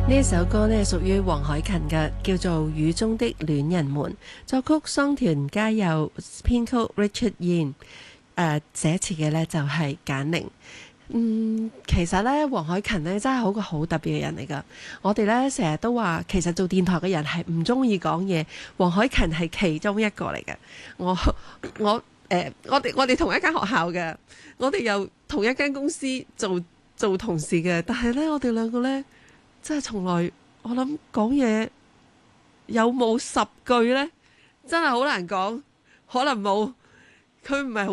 呢一首歌呢，屬於黃凱芹嘅，叫做《雨中的戀人們》，作曲桑田佳佑，編曲 Richard Yin，寫詞嘅呢就係簡寧。其實呢，黃凱芹呢真係好特別嘅人嚟㗎。我哋呢成日都話，其實做電台嘅人係唔中意講嘢，黃凱芹係其中一個嚟嘅。我哋同一間學校嘅，我哋又同一間公司做同事嘅，但係呢，我哋兩個呢。真係從來，我諗講嘢有冇10句呢？真係好難講，可能冇，佢唔係好。